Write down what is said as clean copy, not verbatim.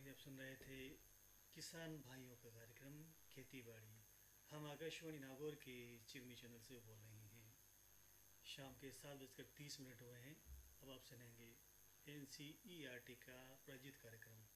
आप सुन रहे थे किसान भाइयों का कार्यक्रम खेती बाड़ी। हम आकाशवाणी नागौर के चिमनी चैनल से बोल रहे हैं। शाम के 7:30 हुए हैं। अब आप सुनेंगे NCERT का प्रायोजित कार्यक्रम